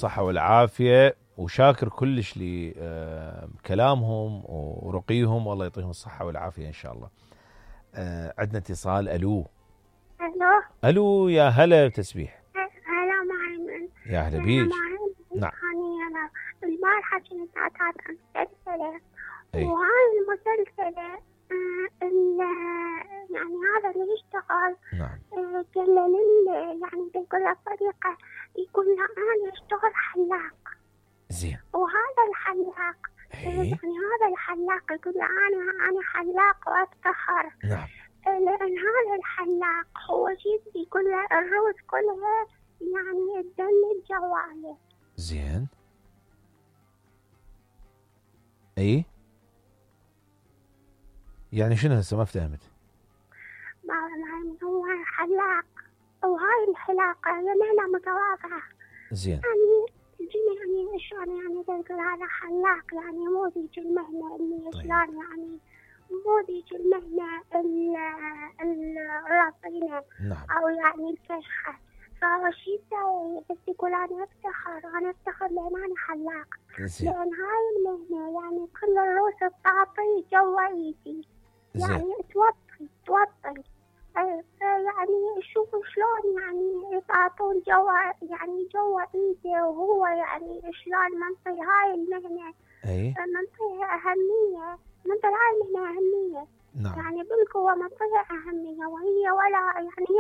الصحة والعافية، وشاكر كلش لكلامهم ورقيهم، والله يعطيهم الصحة والعافية إن شاء الله. عندنا اتصال. ألو ألو، يا هلا تسبيح. هلا معين. يا هلا بيك. نعم. أنا البارحة كنت أتابع مسلسلة، وهاي المسلسلة يعني هذا اللي يشتغل نعم قال يعني بيقول له طريقة، يقول له أنا أشتغل حلاق. زين. وهذا الحلاق يعني هذا الحلاق يقول له أنا حلاق وأفتخر. نعم. لأن هذا الحلاق هو شيء يقول له الروس كلها يعني الدم الجوالة. زين. يعني شنو هسه ما فهمت؟ هو حلاق، وهاي الحلاقة مهنة متواضعة. زين. يعني شلون يعني تقول هذا حلاق، يعني مو ذيك المهنة اللي شلون يعني مو ذيك المهنة الرصينة. نعم. أو يعني الفشخة. فهو شي يسوي بس يقول أنا أفتخر لأن أنا حلاق. لأن هاي المهنة يعني كل الروس تعطي جوا إيدي. يعني توطي. يعني شوفوا شلون يعني يتعاطون جوا ايده، وهو يعني شلون منطي هاي المهنة. منطيها أهمية، منطي هاي المهنة أهمية. نعم. يعني بالقوة منطيها أهمية، وهي ولا يعني